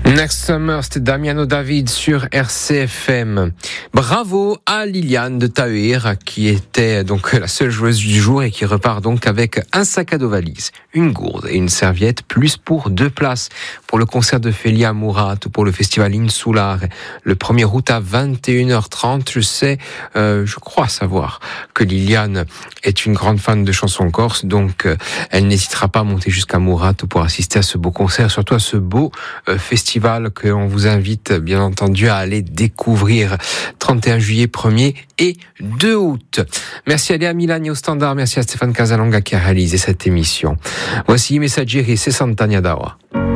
Next Summer, c'était Damiano David sur RCFM. Bravo à Liliane de Tahuir, qui était donc la seule joueuse du jour et qui repart donc avec un sac à dos valise, une gourde et une serviette, plus pour 2 places pour le concert de Félia Mourat ou pour le festival Insular. Le 1er août à 21h30, je crois savoir que Liliane est une grande fan de chansons corse, donc elle n'hésitera pas à monter jusqu'à Mourat pour assister à ce beau concert, surtout à ce beau festival que on vous invite bien entendu à aller découvrir 31 juillet, 1er et 2 août. Merci à Léa Milani au standard, merci à Stéphane Casalonga qui a réalisé cette émission. Voici Messaggeri, c'est Sant'Agna d'Awa.